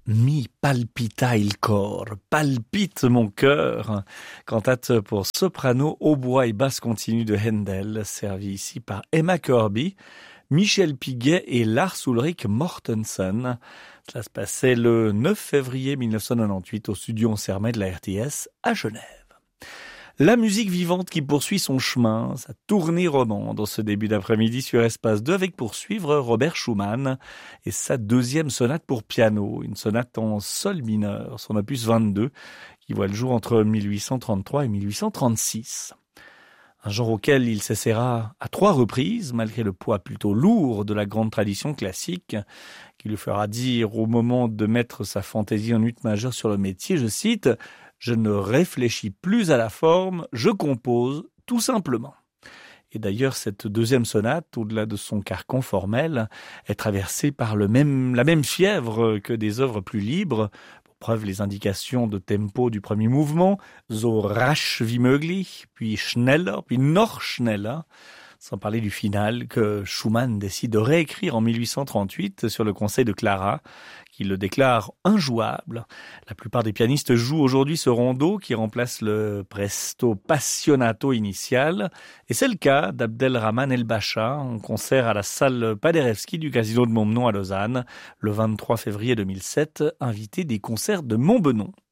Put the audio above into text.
Mi palpita il cor, palpite mon cœur. Cantate pour soprano, hautbois et basse continue de Handel, servie ici par Emma Kirby, Michel Piguet et Lars Ulrik Mortensen. Cela se passait le 9 février 1998 au studio Sermet de la RTS à Genève. La musique vivante qui poursuit son chemin, sa tournée romande en ce début d'après-midi sur Espace 2 avec pour suivre Robert Schumann et sa deuxième sonate pour piano, une sonate en sol mineur, son opus 22, qui voit le jour entre 1833 et 1836. Un genre auquel il s'essaiera à 3 reprises, malgré le poids plutôt lourd de la grande tradition classique, qui lui fera dire au moment de mettre sa fantaisie en ut majeure sur le métier, je cite « Je ne réfléchis plus à la forme, je compose tout simplement ». Et d'ailleurs, cette deuxième sonate, au-delà de son carcan formel, est traversée par la même fièvre que des œuvres plus libres. Pour preuve, les indications de tempo du premier mouvement, so rasch wie möglich, puis schneller, puis noch schneller. Sans parler du final que Schumann décide de réécrire en 1838 sur le conseil de Clara, qui le déclare injouable. La plupart des pianistes jouent aujourd'hui ce rondo qui remplace le presto passionato initial. Et c'est le cas d'Abdelrahman El-Bacha en concert à la salle Paderewski du Casino de Montbenon à Lausanne, le 23 février 2007, invité des concerts de Montbenon.